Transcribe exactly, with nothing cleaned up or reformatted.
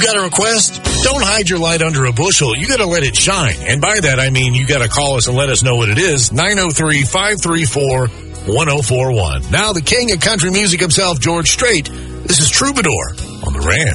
got a request? Don't hide your light under a bushel. You got to let it shine. And by that, I mean you got to call us and let us know what it is. nine oh three, five three four, one oh four one. Now the king of country music himself, George Strait. This is Troubadour on the Ranch.